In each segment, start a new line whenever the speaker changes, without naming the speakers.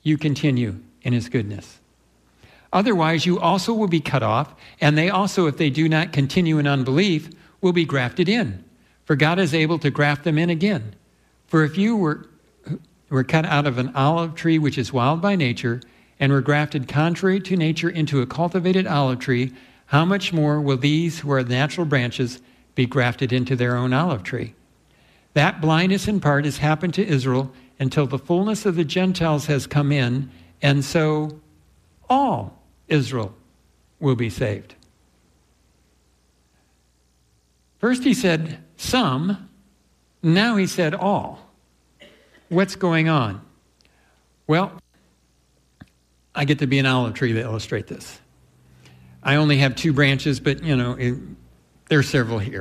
you continue in his goodness. Otherwise, you also will be cut off, and they also, if they do not continue in unbelief, will be grafted in. For God is able to graft them in again. For if you were cut out of an olive tree which is wild by nature, and were grafted contrary to nature into a cultivated olive tree, how much more will these who are natural branches be grafted into their own olive tree? That blindness in part has happened to Israel until the fullness of the Gentiles has come in, and so all Israel will be saved. First he said some, now he said all. What's going on? Well, I get to be an olive tree to illustrate this. I only have 2 branches, but there are several here.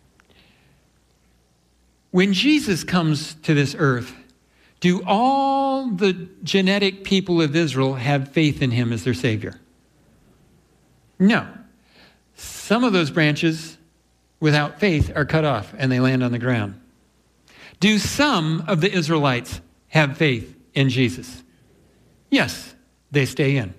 When Jesus comes to this earth, do all the genetic people of Israel have faith in him as their Savior? No. Some of those branches, without faith, are cut off and they land on the ground. Do some of the Israelites have faith in Jesus? Yes, they stay in.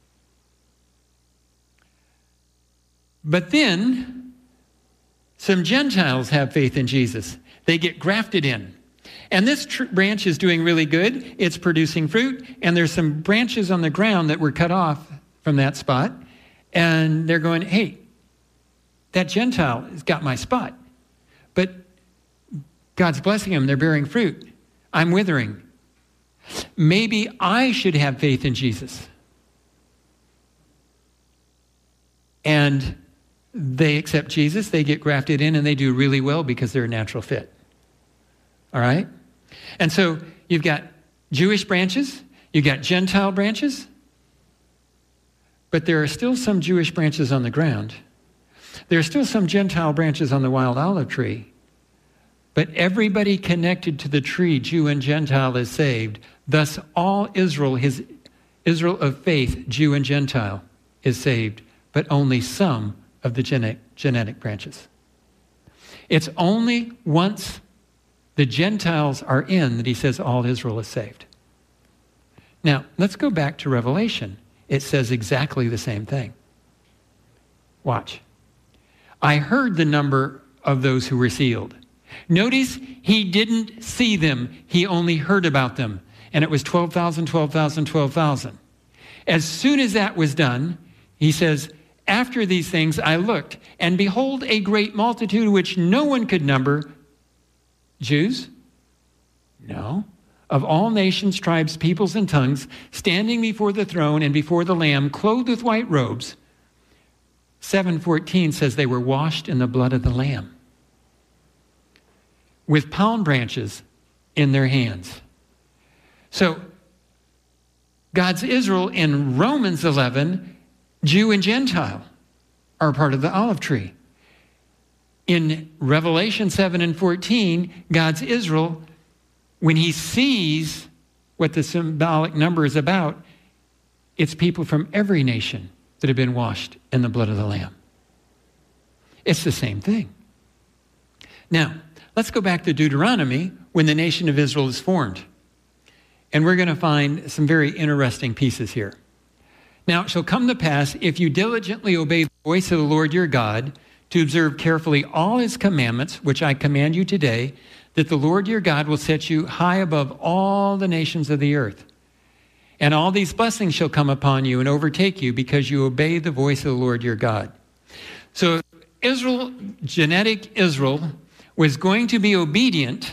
But then, some Gentiles have faith in Jesus. They get grafted in. And this branch is doing really good. It's producing fruit. And there's some branches on the ground that were cut off from that spot. And they're going, hey, that Gentile has got my spot. But God's blessing them. They're bearing fruit. I'm withering. Maybe I should have faith in Jesus. And they accept Jesus, they get grafted in, and they do really well because they're a natural fit. All right? And so you've got Jewish branches, you've got Gentile branches, but there are still some Jewish branches on the ground. There are still some Gentile branches on the wild olive tree. But everybody connected to the tree, Jew and Gentile, is saved. Thus, all Israel, his Israel of faith, Jew and Gentile, is saved, but only some of the genetic branches. It's only once the Gentiles are in that he says all Israel is saved. Now, let's go back to Revelation. It says exactly the same thing. Watch. I heard the number of those who were sealed. Notice he didn't see them. He only heard about them. And it was 12,000, 12,000, 12,000. As soon as that was done, he says, after these things I looked, and behold, a great multitude which no one could number. Jews? No. Of all nations, tribes, peoples, and tongues, standing before the throne and before the Lamb, clothed with white robes. 7:14 says they were washed in the blood of the Lamb, with palm branches in their hands. So, God's Israel in Romans 11, Jew and Gentile are part of the olive tree. In Revelation 7 and 14, God's Israel, when he sees what the symbolic number is about, it's people from every nation that have been washed in the blood of the Lamb. It's the same thing. Now, let's go back to Deuteronomy when the nation of Israel is formed. And we're going to find some very interesting pieces here. Now, it shall come to pass, if you diligently obey the voice of the Lord your God, to observe carefully all his commandments, which I command you today, that the Lord your God will set you high above all the nations of the earth. And all these blessings shall come upon you and overtake you because you obey the voice of the Lord your God. So Israel, genetic Israel, was going to be obedient.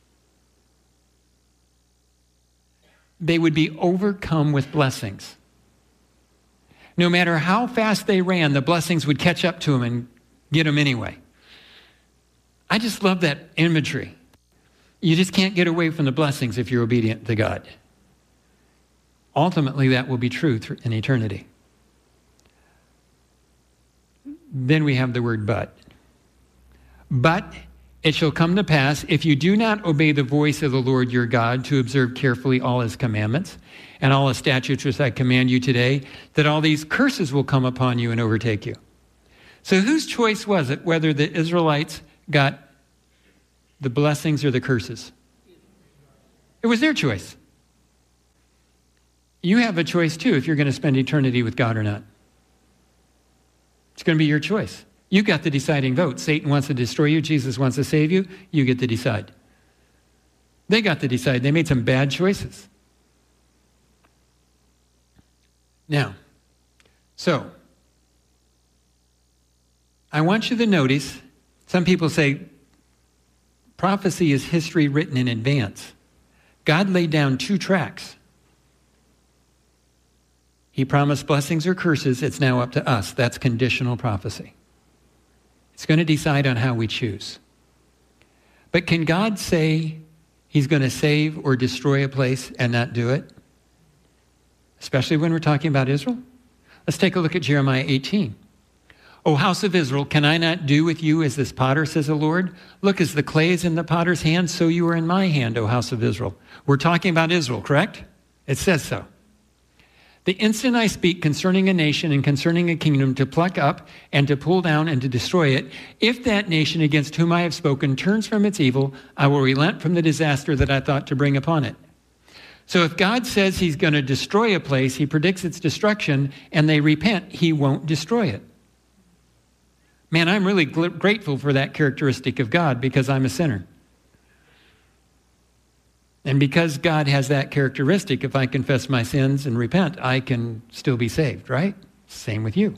They would be overcome with blessings. No matter how fast they ran, the blessings would catch up to them and get them anyway. I just love that imagery. You just can't get away from the blessings if you're obedient to God. Ultimately, that will be true in eternity. Then we have the word but. But it shall come to pass, if you do not obey the voice of the Lord your God to observe carefully all his commandments and all his statutes which I command you today, that all these curses will come upon you and overtake you. So whose choice was it whether the Israelites got the blessings or the curses? It was their choice. you have a choice too if you're going to spend eternity with God or not. It's going to be your choice. You got the deciding vote. Satan wants to destroy you. Jesus wants to save you. You get to decide. They got to decide. They made some bad choices. Now, so, I want you to notice, some people say, prophecy is history written in advance. God laid down 2 tracks. He promised blessings or curses. It's now up to us. That's conditional prophecy. It's going to decide on how we choose. But can God say he's going to save or destroy a place and not do it? Especially when we're talking about Israel? Let's take a look at Jeremiah 18. O house of Israel, can I not do with you as this potter, says the Lord? Look, as the clay is in the potter's hand, so you are in my hand, O house of Israel. We're talking about Israel, correct? It says so. The instant I speak concerning a nation and concerning a kingdom to pluck up and to pull down and to destroy it, if that nation against whom I have spoken turns from its evil, I will relent from the disaster that I thought to bring upon it. So if God says he's going to destroy a place, he predicts its destruction, and they repent, he won't destroy it. Man, I'm really grateful for that characteristic of God because I'm a sinner. And because God has that characteristic, if I confess my sins and repent, I can still be saved, right? Same with you.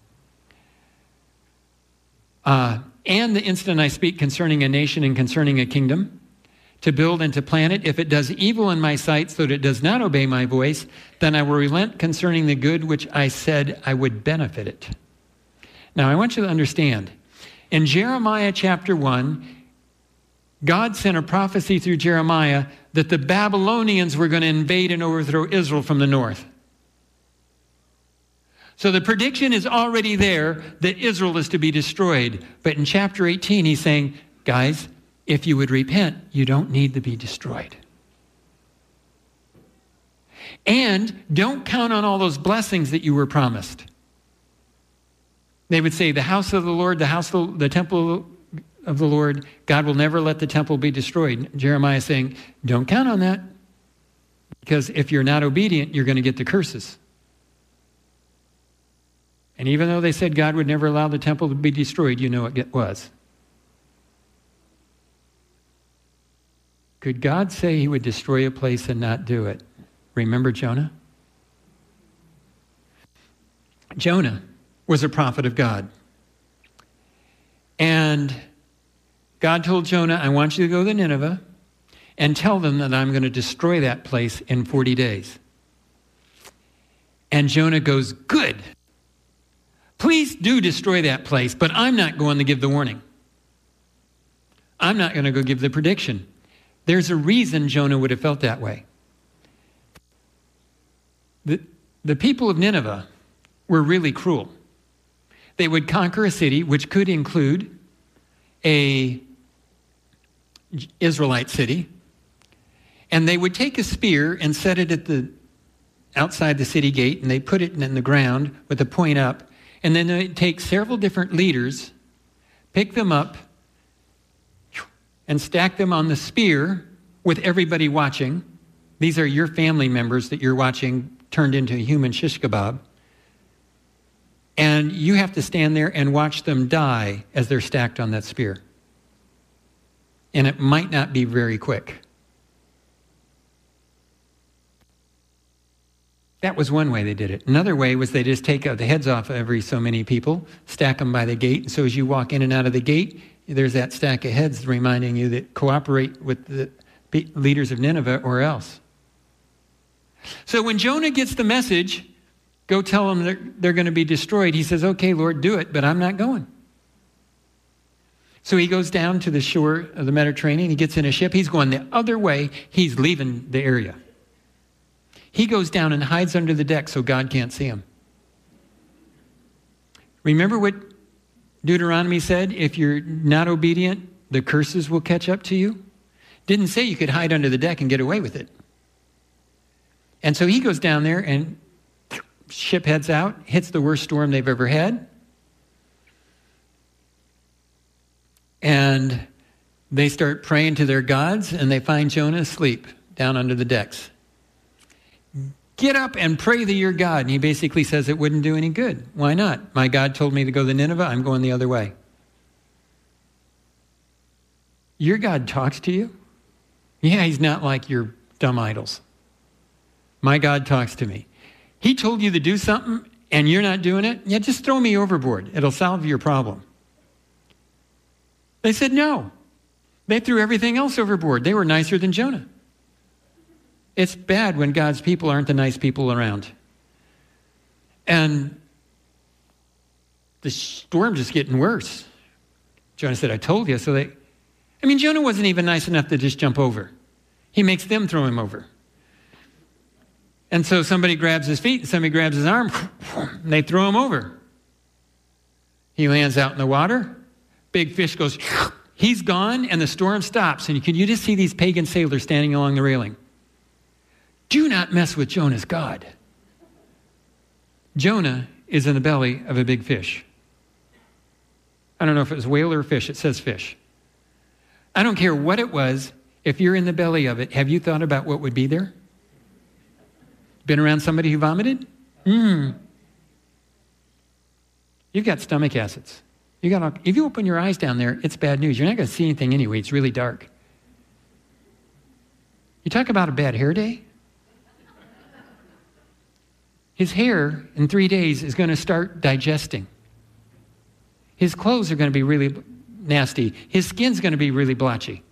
And the instant I speak concerning a nation and concerning a kingdom, to build and to plan it, if it does evil in my sight so that it does not obey my voice, then I will relent concerning the good which I said I would benefit it. Now, I want you to understand, in Jeremiah chapter 1, God sent a prophecy through Jeremiah that the Babylonians were going to invade and overthrow Israel from the north. So the prediction is already there that Israel is to be destroyed. But in chapter 18, he's saying, guys, if you would repent, you don't need to be destroyed. And don't count on all those blessings that you were promised. They would say, the house of the Lord, the temple of the Lord, God will never let the temple be destroyed. Jeremiah is saying, don't count on that. Because if you're not obedient, you're going to get the curses. And even though they said God would never allow the temple to be destroyed, you know it was. Could God say he would destroy a place and not do it? Remember Jonah? Jonah was a prophet of God. And God told Jonah, I want you to go to Nineveh and tell them that I'm going to destroy that place in 40 days. And Jonah goes, good. Please do destroy that place, but I'm not going to give the warning. I'm not going to go give the prediction. There's a reason Jonah would have felt that way. The people of Nineveh were really cruel. They would conquer a city, which could include a Israelite city, and they would take a spear and set it at outside the city gate, and they put it in the ground with the point up, and then they'd take several different leaders, pick them up, and stack them on the spear with everybody watching. These are your family members that you're watching turned into a human shish kebab. And you have to stand there and watch them die as they're stacked on that spear. And it might not be very quick. That was one way they did it. Another way was they just take the heads off every so many people, stack them by the gate. And so as you walk in and out of the gate, there's that stack of heads reminding you that cooperate with the leaders of Nineveh or else. So when Jonah gets the message, go tell them they're going to be destroyed, he says, okay, Lord, do it, but I'm not going. So he goes down to the shore of the Mediterranean. He gets in a ship. He's going the other way. He's leaving the area. He goes down and hides under the deck so God can't see him. Remember what Deuteronomy said? If you're not obedient, the curses will catch up to you. Didn't say you could hide under the deck and get away with it. And so he goes down there and ship heads out, hits the worst storm they've ever had. And they start praying to their gods, and they find Jonah asleep down under the decks. get up and pray to your God. And he basically says it wouldn't do any good. Why not? My God told me to go to Nineveh. I'm going the other way. Your God talks to you? Yeah, he's not like your dumb idols. My God talks to me. He told you to do something and you're not doing it? Yeah, just throw me overboard. It'll solve your problem. They said no. They threw everything else overboard. They were nicer than Jonah. It's bad when God's people aren't the nice people around. And the storm just getting worse. Jonah said, I told you. Jonah wasn't even nice enough to just jump over. He makes them throw him over. And so somebody grabs his feet and somebody grabs his arm, and they throw him over. He lands out in the water. Big fish goes, he's gone, and the storm stops. And you just see these pagan sailors standing along the railing. Do not mess with Jonah's God. Jonah is in the belly of a big fish. I don't know if it was whale or fish. It says fish. I don't care what it was. If you're in the belly of it, have you thought about what would be there? Been around somebody who vomited? You've got stomach acids. If you open your eyes down there, it's bad news. You're not going to see anything anyway. It's really dark. You talk about a bad hair day? His hair in 3 days is going to start digesting. His clothes are going to be really nasty. His skin's going to be really blotchy.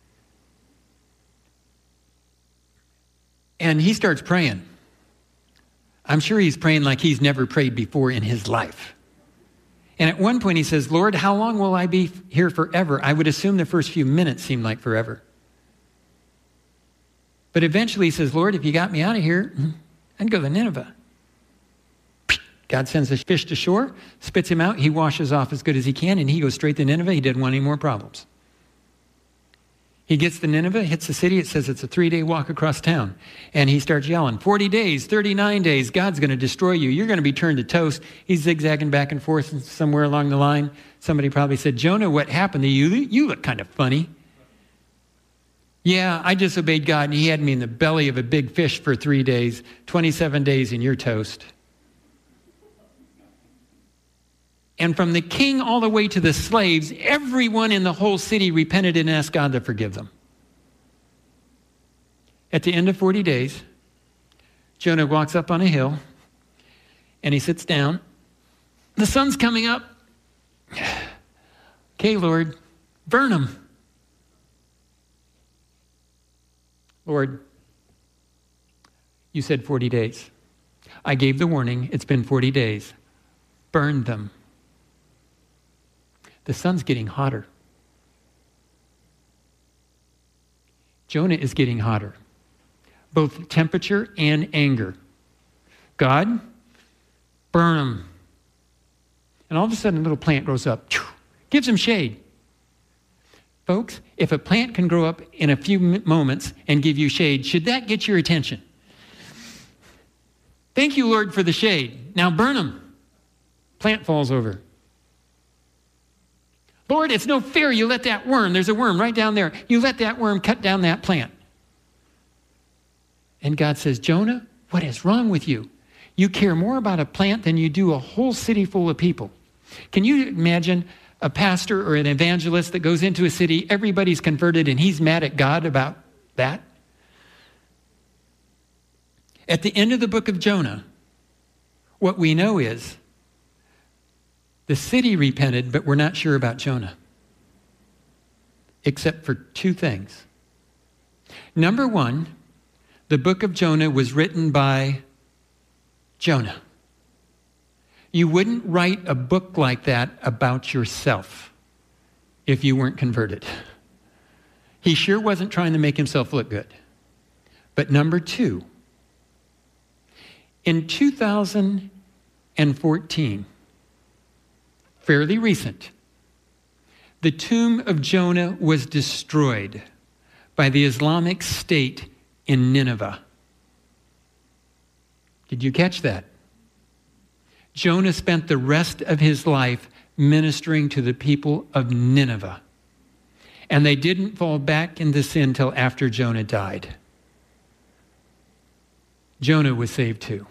And he starts praying. I'm sure he's praying like he's never prayed before in his life. And at one point he says, Lord, how long will I be here forever? I would assume the first few minutes seemed like forever. But eventually he says, Lord, if you got me out of here, I'd go to Nineveh. God sends a fish to shore, spits him out. He washes off as good as he can, and he goes straight to Nineveh. He didn't want any more problems. He gets to Nineveh, hits the city. It says it's a 3-day walk across town. And he starts yelling, 40 days, 39 days, God's going to destroy you. You're going to be turned to toast. He's zigzagging back and forth, and somewhere along the line, somebody probably said, Jonah, what happened to you? You look kind of funny. Yeah, I disobeyed God, and he had me in the belly of a big fish for 3 days, 27 days, and you're toast. And from the king all the way to the slaves, everyone in the whole city repented and asked God to forgive them. At the end of 40 days, Jonah walks up on a hill and he sits down. The sun's coming up. Okay, Lord, burn them. Lord, you said 40 days. I gave the warning. It's been 40 days. Burn them. The sun's getting hotter. Jonah is getting hotter, both temperature and anger. God, burn them. And all of a sudden, a little plant grows up, gives him shade. Folks, if a plant can grow up in a few moments and give you shade, should that get your attention? Thank you, Lord, for the shade. Now burn them. Plant falls over. Lord, it's no fair you let that worm, there's a worm right down there, you let that worm cut down that plant. And God says, Jonah, what is wrong with you? You care more about a plant than you do a whole city full of people. Can you imagine a pastor or an evangelist that goes into a city, everybody's converted, and he's mad at God about that? At the end of the book of Jonah, what we know is the city repented, but we're not sure about Jonah. Except for two things. Number one, the book of Jonah was written by Jonah. You wouldn't write a book like that about yourself if you weren't converted. He sure wasn't trying to make himself look good. But number two, in 2014, fairly recent, the tomb of Jonah was destroyed by the Islamic State in Nineveh. Did you catch that? Jonah spent the rest of his life ministering to the people of Nineveh. And they didn't fall back into sin till after Jonah died. Jonah was saved too.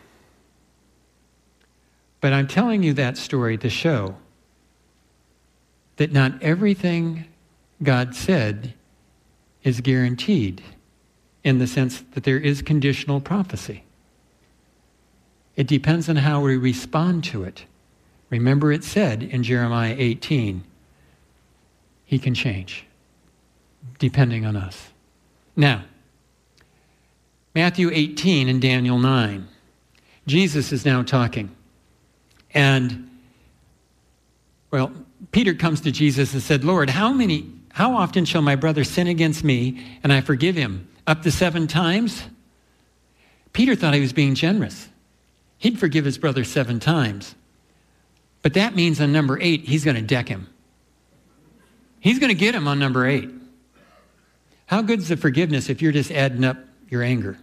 But I'm telling you that story to show that not everything God said is guaranteed, in the sense that there is conditional prophecy. It depends on how we respond to it. Remember, it said in Jeremiah 18, he can change, depending on us. Now, Matthew 18 and Daniel 9. Jesus is now talking. And, well, Peter comes to Jesus and said, Lord, how often shall my brother sin against me and I forgive him? Up to 7 times? Peter thought he was being generous. He'd forgive his brother 7 times. But that means on number 8, he's going to deck him. He's going to get him on number 8. How good is the forgiveness if you're just adding up your anger?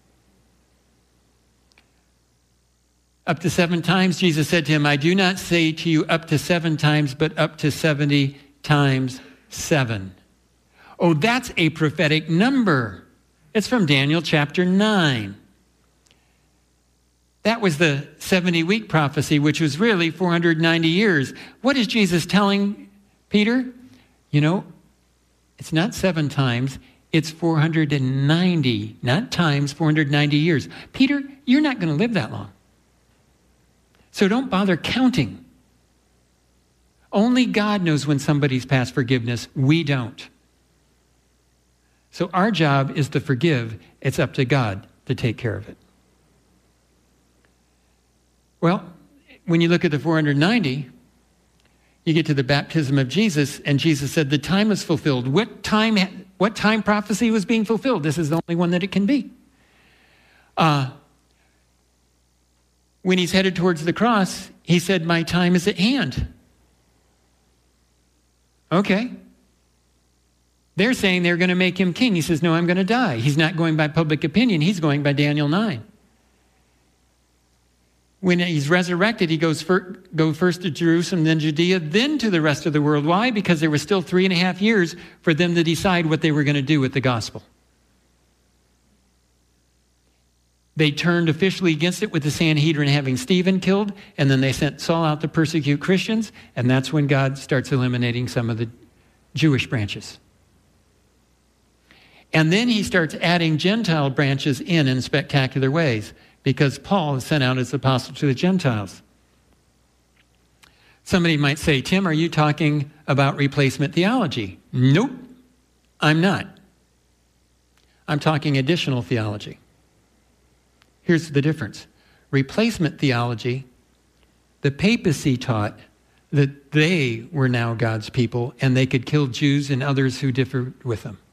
Up to 7 times, Jesus said to him, I do not say to you up to 7 times, but up to 70 times 7. Oh, that's a prophetic number. It's from Daniel chapter 9. That was the 70-week prophecy, which was really 490 years. What is Jesus telling Peter? You know, it's not 7 times, it's 490, not times, 490 years. Peter, you're not going to live that long. So don't bother counting. Only God knows when somebody's past forgiveness. We don't. So our job is to forgive. It's up to God to take care of it. Well, when you look at the 490, you get to the baptism of Jesus, and Jesus said the time is fulfilled. What time prophecy was being fulfilled? This is the only one that it can be. When he's headed towards the cross, he said, my time is at hand. Okay. They're saying they're going to make him king. He says, no, I'm going to die. He's not going by public opinion. He's going by Daniel 9. When he's resurrected, he go first to Jerusalem, then Judea, then to the rest of the world. Why? Because there was still 3.5 years for them to decide what they were going to do with the gospel. They turned officially against it with the Sanhedrin having Stephen killed, and then they sent Saul out to persecute Christians, and that's when God starts eliminating some of the Jewish branches. And then he starts adding Gentile branches in spectacular ways, because Paul is sent out as apostle to the Gentiles. Somebody might say, Tim, are you talking about replacement theology? Nope, I'm not. I'm talking additional theology. Here's the difference. Replacement theology, the papacy taught that they were now God's people and they could kill Jews and others who differed with them.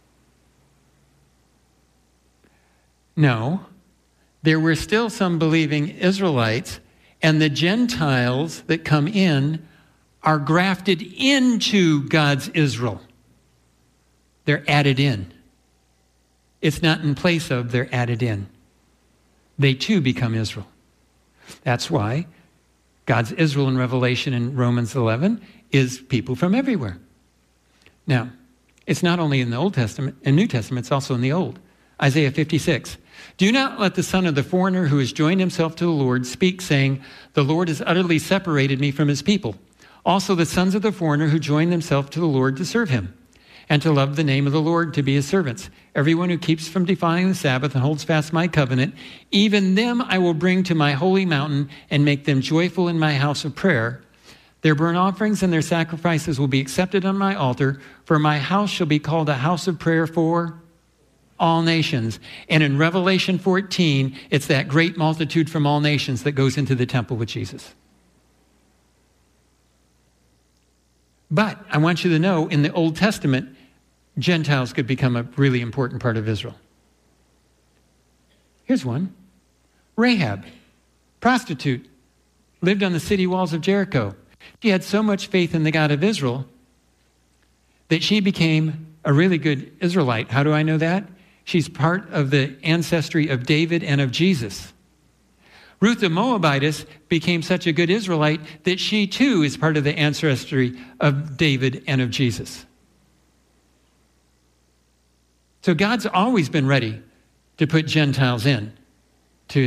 No, there were still some believing Israelites, and the Gentiles that come in are grafted into God's Israel. They're added in. It's not in place of, they're added in. They too become Israel. That's why God's Israel in Revelation in Romans 11 is people from everywhere. Now, it's not only in the Old Testament and New Testament, it's also in the Old. Isaiah 56. Do not let the son of the foreigner who has joined himself to the Lord speak, saying, the Lord has utterly separated me from his people. Also the sons of the foreigner who join themselves to the Lord to serve him, and to love the name of the Lord, to be his servants. Everyone who keeps from defiling the Sabbath and holds fast my covenant, even them I will bring to my holy mountain and make them joyful in my house of prayer. Their burnt offerings and their sacrifices will be accepted on my altar, for my house shall be called a house of prayer for all nations. And in Revelation 14, it's that great multitude from all nations that goes into the temple with Jesus. But I want you to know, in the Old Testament, Gentiles could become a really important part of Israel. Here's one. Rahab, prostitute, lived on the city walls of Jericho. She had so much faith in the God of Israel that she became a really good Israelite. How do I know that? She's part of the ancestry of David and of Jesus. Ruth the Moabitess became such a good Israelite that she too is part of the ancestry of David and of Jesus. So God's always been ready to put Gentiles in.